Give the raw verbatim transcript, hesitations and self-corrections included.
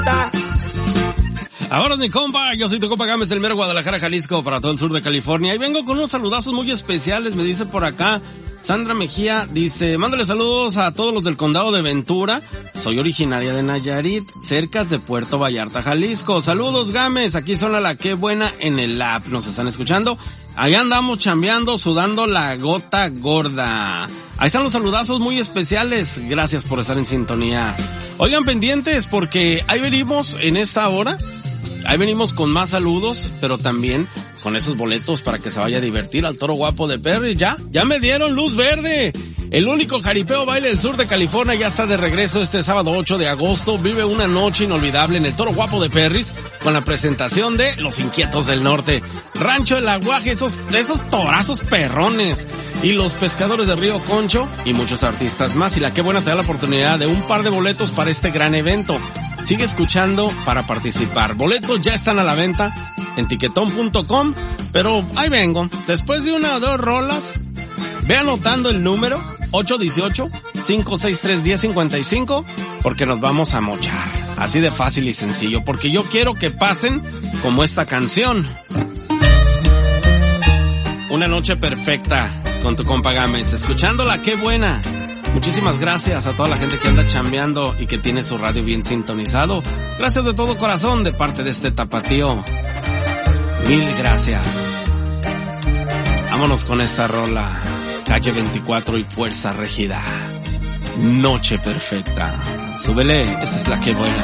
Ahora mi compa, yo soy tu compa Gámez del mero Guadalajara, Jalisco, para todo el sur de California. Y vengo con unos saludazos muy especiales, me dice por acá Sandra Mejía, dice, mándale saludos a todos los del condado de Ventura. Soy originaria de Nayarit, cerca de Puerto Vallarta, Jalisco. Saludos Gámez, aquí son a la que buena en el app, nos están escuchando. Allá andamos chambeando, sudando la gota gorda. Ahí están los saludazos muy especiales, gracias por estar en sintonía. Oigan pendientes porque ahí venimos en esta hora. Ahí venimos con más saludos, pero también con esos boletos para que se vaya a divertir al Toro Guapo de Perry. Ya, ya me dieron luz verde. El único jaripeo baile del sur de California ya está de regreso este sábado ocho de agosto. Vive una noche inolvidable en el Toro Guapo de Perris con la presentación de Los Inquietos del Norte, Rancho El Aguaje, esos, esos torazos perrones y los pescadores de Río Concho y muchos artistas más. Y la que buena te da la oportunidad de un par de boletos para este gran evento. Sigue escuchando para participar. Boletos ya están a la venta en tiquetón punto com, pero ahí vengo. Después de una o dos rolas, ve anotando el número ocho uno ocho, cinco seis tres, uno cero cinco cinco, porque nos vamos a mochar. Así de fácil y sencillo, porque yo quiero que pasen como esta canción. Una noche perfecta con tu compa Gámez, escuchándola, qué buena. Muchísimas gracias a toda la gente que anda chambeando y que tiene su radio bien sintonizado. Gracias de todo corazón de parte de este tapatío. Mil gracias. Vámonos con esta rola. Calle veinticuatro y Fuerza Régida. Noche perfecta. Súbele, esta es la que buena.